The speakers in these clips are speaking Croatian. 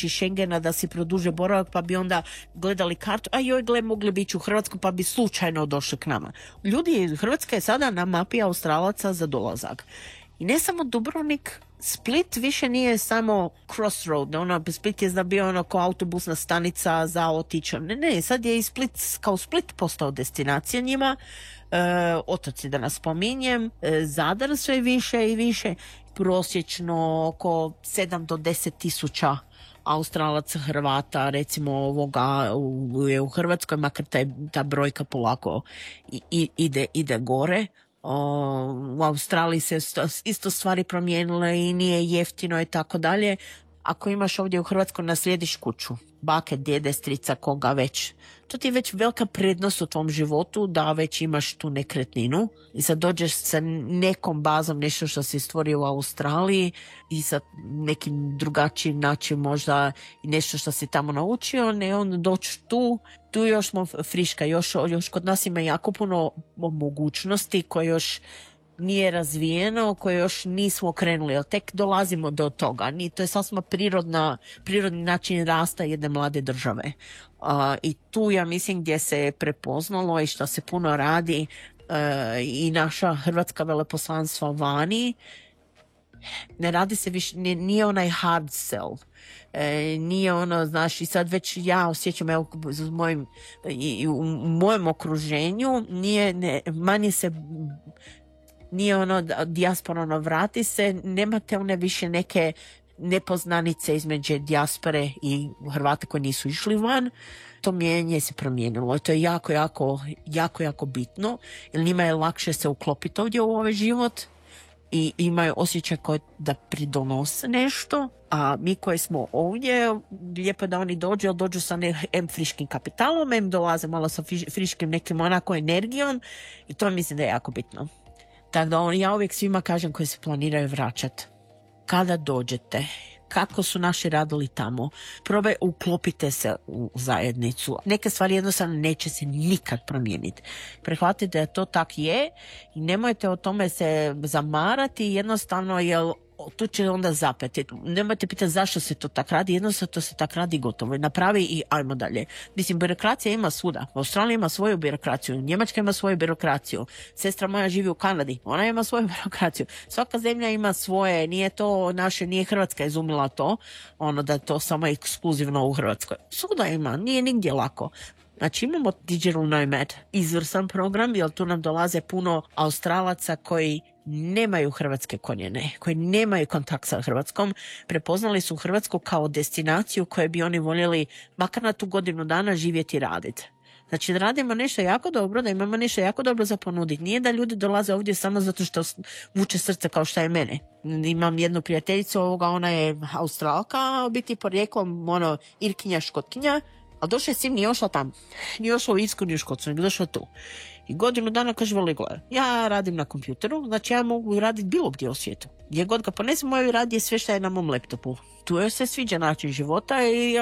pomoći Schengena da si produže boravak, pa bi onda gledali kartu, a joj gle, mogli bi ići u Hrvatsku pa bi slučajno došli k nama. Ljudi, Hrvatska je sada na mapi Australaca za dolazak. I ne samo Dubrovnik, Split više nije samo crossroad, Split je bio ono kao autobusna stanica za otićem. Ne, sad je i Split, kao Split postao destinacija njima, otoci da nas spominjem, Zadar sve više i više, prosječno oko 7 do 10 tisuća Australaca, Hrvata, recimo ovoga u Hrvatskoj, makar ta brojka polako ide gore. U Australiji se isto stvari promijenile i nije jeftino i tako dalje. Ako imaš ovdje u Hrvatskoj, naslijediš kuću, bake, djede, strica, koga već, to ti je već velika prednost u tvom životu da već imaš tu nekretninu i sad dođeš sa nekom bazom, nešto što si stvorio u Australiji i sa nekim drugačijim način možda i nešto što si tamo naučio, ne, onda doći tu još smo friška, još kod nas ima jako puno mogućnosti koje još nije razvijeno, koje još nismo krenuli, ali tek dolazimo do toga. To je sasvim prirodni način rasta jedne mlade države. I tu ja mislim gdje se prepoznalo i što se puno radi i naša hrvatska veleposlanstva vani, ne radi se više, nije onaj hard sell. Nije ono, znaš, i sad već ja osjećam u mojem okruženju, manje se nije ono dijaspora, vrati se, nemate one više neke nepoznanice između dijaspore i Hrvata koji nisu išli van. To mijenje se promijenilo. To je jako bitno, jer njima je lakše se uklopiti ovdje u ovaj život i imaju osjećaj da pridonose nešto, a mi koji smo ovdje, lijepo da oni dođu sa friškim kapitalom, dolaze malo sa friškim nekim onako energijom i to mislim da je jako bitno. Tako da ja uvijek svima kažem koji se planiraju vraćati, kada dođete, kako su naši radili tamo, probaj uklopite se u zajednicu. Neke stvari jednostavno neće se nikad promijeniti. Prihvatite da to tak je i nemojte o tome se zamarati, jednostavno jer tu će onda zapeti. Nemojte pitati zašto se to tak radi, jednostavno to se tak radi gotovo. Napravi i ajmo dalje. Mislim, birokracija ima svuda. Australija ima svoju birokraciju, Njemačka ima svoju birokraciju. Sestra moja živi u Kanadi, ona ima svoju birokraciju. Svaka zemlja ima svoje, nije to naše, nije Hrvatska izumila to, da je to samo ekskluzivno u Hrvatskoj. Svuda ima, nije nigdje lako. Znači imamo Digital Nomad, izvrstan program, jer tu nam dolaze puno Australaca koji nemaju hrvatske korijene, koji nemaju kontakt sa Hrvatskom, prepoznali su Hrvatsku kao destinaciju koju bi oni voljeli makar na tu godinu dana živjeti i raditi. Znači da radimo nešto jako dobro, da imamo nešto jako dobro za ponuditi. Nije da ljudi dolaze ovdje samo zato što vuče srce kao što je mene. Imam jednu prijateljicu, ona je Australka, biti porijeklom Irkinja, Škotkinja, ali došla je sin, nije ošla tam. Nije ošla u Irsku, nije u Škotsku, nego došla tu. I godinu dana kaže, voli gledaj, ja radim na kompjuteru, znači ja mogu raditi bilo gdje u svijetu. Gdje god ga ponesem, moj rad je sve što je na mom laptopu. Tu joj se sviđa način života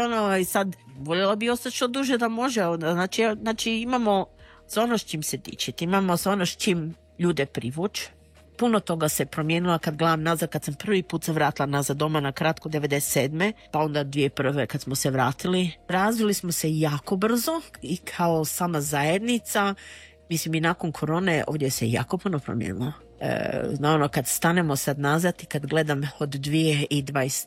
i sad voljela bi ostati što duže da može. Znači imamo za ono s čim se dičiti, imamo za ono s čim ljude privući. Puno toga se promijenilo kad gledam nazad, kad sam prvi put se vratila nazad doma na kratko 97. pa onda 2001. kad smo se vratili. Razvili smo se jako brzo i kao sama zajednica. Mislim i nakon korone ovdje se jako puno promijenilo. Kad stanemo sad nazad i kad gledam od 2022.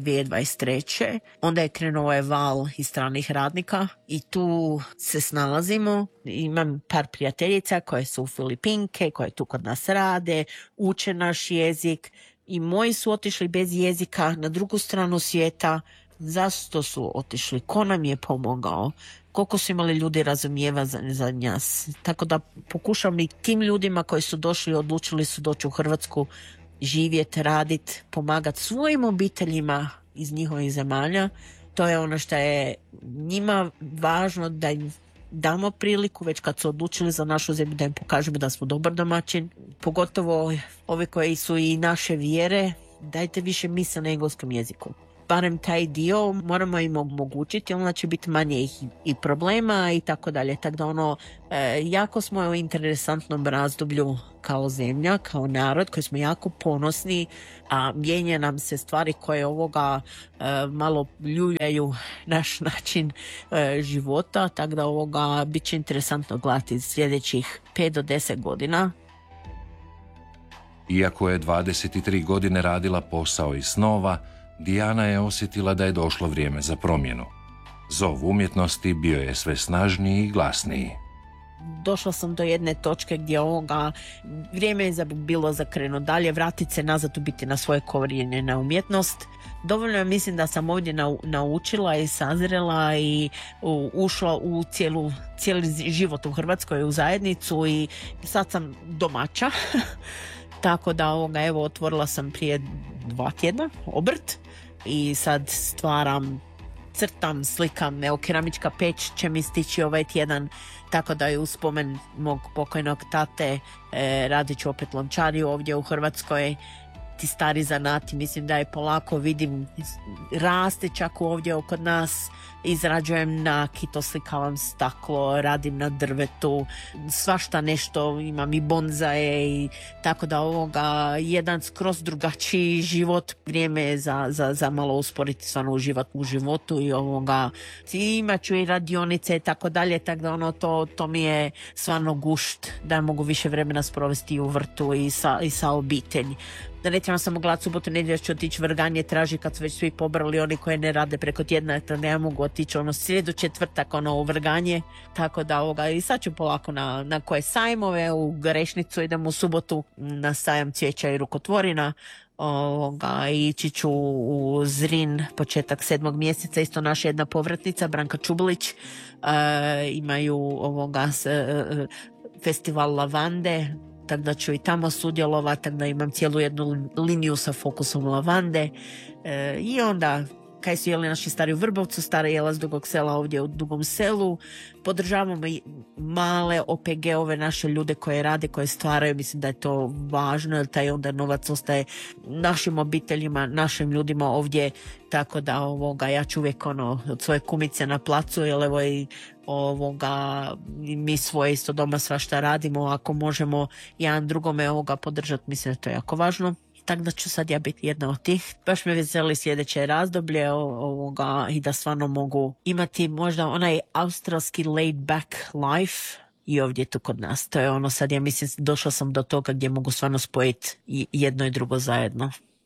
2023. onda je krenuo ovaj val iz stranih radnika i tu se snalazimo. Imam par prijateljica koje su Filipinke, koje tu kod nas rade, uče naš jezik i moji su otišli bez jezika na drugu stranu svijeta. Zašto su otišli? Ko nam je pomogao? Koliko su imali ljudi razumijeva za nas? Tako da pokušam i tim ljudima koji su došli, odlučili su doći u Hrvatsku, živjeti, raditi, pomagati svojim obiteljima iz njihovih zemalja. To je ono što je njima važno, da im damo priliku već kad su odlučili za našu zemlju, da im pokažemo da smo dobar domaćin. Pogotovo ovi koji su i naše vjere, dajte više misle na engleskom jeziku. barem taj dio moramo im omogućiti, onda će biti manje i problema i tako dalje. Tako da jako smo u interesantnom razdoblju kao zemlja, kao narod koji smo jako ponosni, a mijenja nam se stvari koje malo ljuljaju naš način života, tako da bit će interesantno gledati sljedećih 5 do 10 godina. Iako je 23 godine radila posao iz snova, Dijana je osjetila da je došlo vrijeme za promjenu. Zov umjetnosti bio je sve snažniji i glasniji. Došla sam do jedne točke gdje vrijeme je bilo za krenu dalje, vratiti se nazad, u biti na svoje korijenje, na umjetnost. Dovoljno mislim da sam ovdje naučila i sazrela i ušla u cijeli život u Hrvatskoj, u zajednicu, i sad sam domaća. Tako da otvorila sam prije 2 tjedna obrt i sad stvaram, crtam, slikam. Keramička peć će mi stići ovaj tjedan, tako da je u spomen mog pokojnog tate radit ću opet lončariju ovdje u Hrvatskoj. Ti stari zanati, mislim da je polako, vidim, raste čak ovdje kod nas. Izrađujem nakit, oslikavam staklo, radim na drvetu, svašta nešto, imam i bonzaje, i tako da jedan skroz drugačiji život. Vrijeme je za malo usporiti, stvarno uživati u životu, i imat ću i radionice i tako dalje, tako da to mi je stvarno gušt, da mogu više vremena sprovesti u vrtu i sa obitelji. Da ne trebam samo gledati subotu, nedjelju ću otići vrganje traži kad su već svi pobrali, oni koji ne rade preko tjedna, da ne mogu otići srijedu, četvrtak u vrganje, tako da i sad ću polako na koje sajmove, u Garešnicu idem u subotu na sajam cvijeća i rukotvorina, ići ću u Zrin početak 7. mjeseca, isto naša jedna povratnica Branka Čublić, imaju festival lavande, tako da ću i tamo sudjelovati, tako da imam cijelu jednu liniju sa fokusom lavande, i onda kaj su jeli naši stari u Vrbovcu, stara jela s Dugog Sela ovdje u Dugom Selu. Podržavamo i male OPG-ove, naše ljude koje rade, koje stvaraju. Mislim da je to važno, jer taj onda novac ostaje našim obiteljima, našim ljudima ovdje, tako da ja ću uvijek od svoje kumice na placu, jer evo i mi svoje isto doma svašta radimo, ako možemo jedan drugome podržati, mislim da to je jako važno. Tako da ću sad ja biti jedna od tih. Baš me veseli sljedeće razdoblje i da stvarno mogu imati možda onaj australski laid back life i ovdje tu kod nas. To je sad ja mislim, došla sam do toga gdje mogu stvarno spojiti jedno i drugo zajedno.